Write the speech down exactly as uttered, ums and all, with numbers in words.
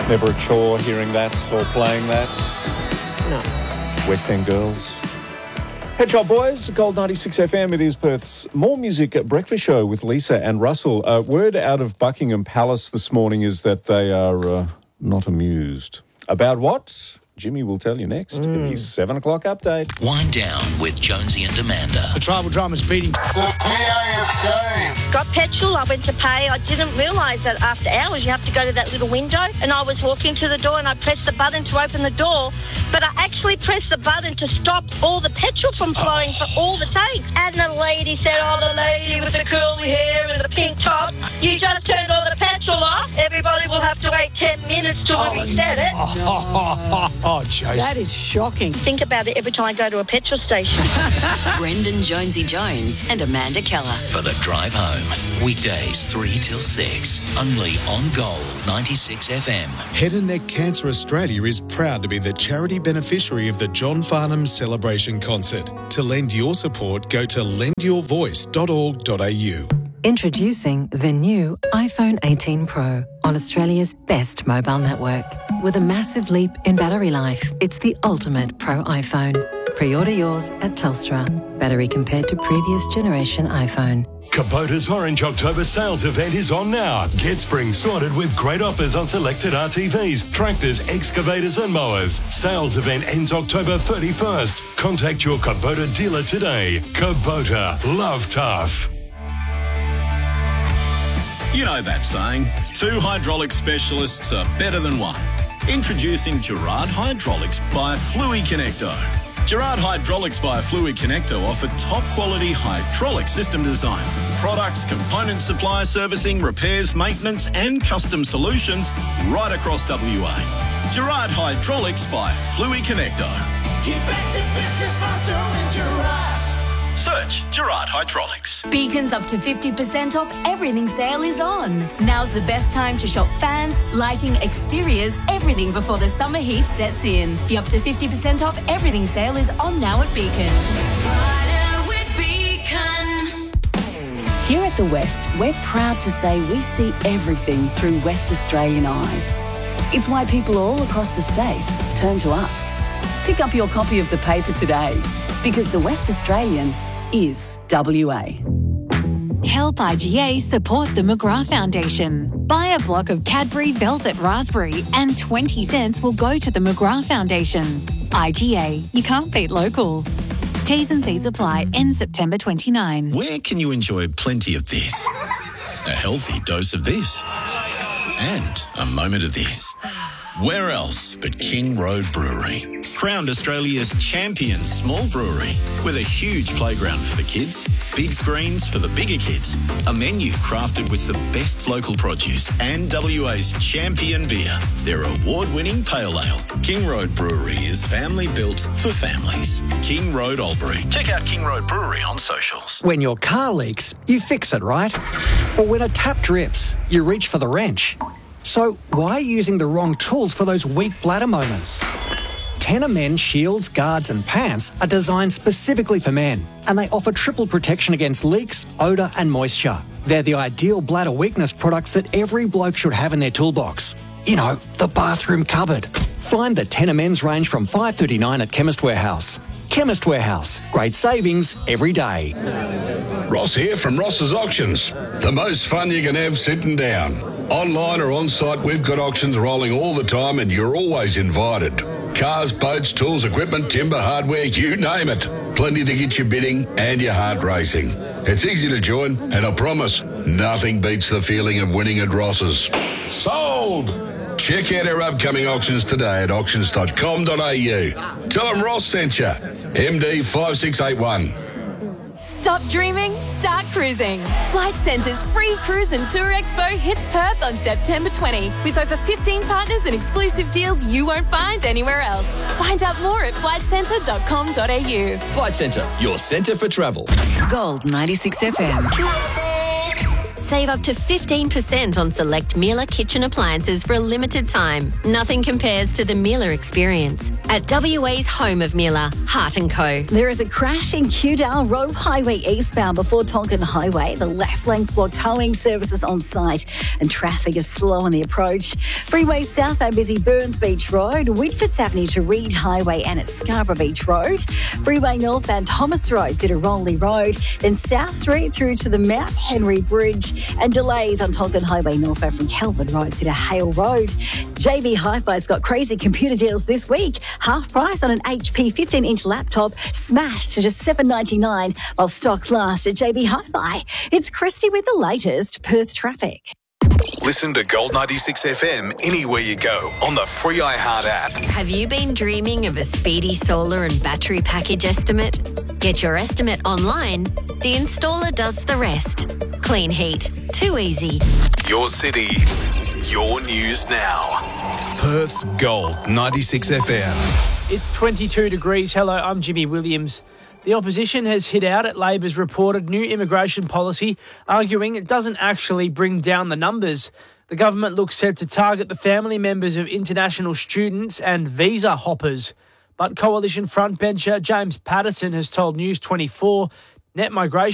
Never a chore hearing that or playing that. No. West End Girls. Head Shop Boys, Gold ninety-six F M. It is Perth's More Music Breakfast Show with Lisa and Russell. Uh, word out of Buckingham Palace this morning is that they are uh, not amused. About what? Jimmy will tell you next mm. in his seven o'clock update. Wind Down with Jonesy and Amanda. The tribal drama's beating. The P A F C. Got petrol, I went to pay. I didn't realise that after hours you have to go to that little window, and I was walking to the door and I pressed the button to open the door, but I actually pressed the button to stop all the petrol from flowing oh. for all the tanks. And the lady said, oh, the lady with the curly hair and the pink top, you just turned all the petrol off. Everybody will have to wait ten minutes till oh, we said it. Oh, oh, oh, oh. Oh, Jose. That is shocking. Think about it every time I go to a petrol station. Brendan Jonesy Jones and Amanda Keller. For the drive home. Weekdays three till six. Only on Gold ninety-six F M. Head and Neck Cancer Australia is proud to be the charity beneficiary of the John Farnham Celebration Concert. To lend your support, go to lend your voice dot org dot a u. Introducing the new iPhone eighteen Pro on Australia's best mobile network. With a massive leap in battery life, it's the ultimate Pro iPhone. Pre-order yours at Telstra. Battery compared to previous generation iPhone. Kubota's Orange October sales event is on now. Get spring sorted with great offers on selected R T Vs, tractors, excavators and mowers. Sales event ends October thirty-first. Contact your Kubota dealer today. Kubota, love tough. You know that saying, two hydraulic specialists are better than one. Introducing Gerard Hydraulics by Fluid Connecto. Gerard Hydraulics by Fluid Connecto offer top-quality hydraulic system design, products, component supply, servicing, repairs, maintenance and custom solutions right across W A. Gerard Hydraulics by Fluid Connecto. Get back to business faster with Gerard. Search Gerard Hydraulics. Beacon's up to fifty percent off everything sale is on. Now's the best time to shop fans, lighting, exteriors, everything before the summer heat sets in. The up to fifty percent off everything sale is on now at Beacon. Brighter with Beacon. Here at The West, we're proud to say we see everything through West Australian eyes. It's why people all across the state turn to us. Pick up your copy of the paper today, because The West Australian is W A. Help I G A support the McGrath Foundation. Buy a block of Cadbury Velvet Raspberry and twenty cents will go to the McGrath Foundation. I G A, you can't beat local. T's and C's apply, end September twenty-ninth. Where can you enjoy plenty of this? A healthy dose of this. And a moment of this. Where else but King Road Brewery? Crowned Australia's champion small brewery with a huge playground for the kids, big screens for the bigger kids, a menu crafted with the best local produce and W A's champion beer, their award-winning pale ale. King Road Brewery is family built for families. King Road Albury. Check out King Road Brewery on socials. When your car leaks, you fix it, right? Or when a tap drips, you reach for the wrench. So why using the wrong tools for those weak bladder moments? Tenor Men shields, guards and pants are designed specifically for men, and they offer triple protection against leaks, odour and moisture. They're the ideal bladder weakness products that every bloke should have in their toolbox. You know, the bathroom cupboard. Find the Tenor Men's range from five dollars thirty-nine at Chemist Warehouse. Chemist Warehouse. Great savings every day. Ross here from Ross's Auctions. The most fun you can have sitting down. Online or on site, we've got auctions rolling all the time and you're always invited. Cars, boats, tools, equipment, timber, hardware, you name it. Plenty to get you bidding and your heart racing. It's easy to join, and I promise, nothing beats the feeling of winning at Ross's. Sold! Check out our upcoming auctions today at auctions dot com dot a u. Tell them Ross sent you. M D five six eight one. Stop dreaming, start cruising. Flight Centre's free cruise and tour expo hits Perth on September twentieth with over fifteen partners and exclusive deals you won't find anywhere else. Find out more at flight centre dot com dot a u. Flight Centre, your centre for travel. Gold ninety-six F M. Save up to fifteen percent on select Miele kitchen appliances for a limited time. Nothing compares to the Miele experience. At W A's home of Miele, Hart and Co. There is a crash in Kewdale Road Highway eastbound before Tonkin Highway. The left lane's blocked, towing services on site and traffic is slow on the approach. Freeway southbound busy Burns Beach Road, Whitfords Avenue to Reed Highway and at Scarborough Beach Road. Freeway northbound Thomas Road through to Rolney Road, then South Street through to the Mount Henry Bridge and delays on Tonkin Highway northbound from Kelvin Road through to Hale Road. J B Hi-Fi's got crazy computer deals this week. Half price on an H P fifteen inch laptop smashed to just seven dollars ninety-nine while stocks last at J B Hi-Fi. It's Christy with the latest Perth traffic. Listen to Gold ninety-six F M anywhere you go on the free iHeart app. Have you been dreaming of a speedy solar and battery package estimate? Get your estimate online. The installer does the rest. Clean heat. Too easy. Your city, your news now. Perth's Gold ninety-six F M. It's twenty-two degrees. Hello, I'm Jimmy Williams. The opposition has hit out at Labor's reported new immigration policy, arguing it doesn't actually bring down the numbers. The government looks set to target the family members of international students and visa hoppers. But Coalition frontbencher James Patterson has told News twenty-four net migration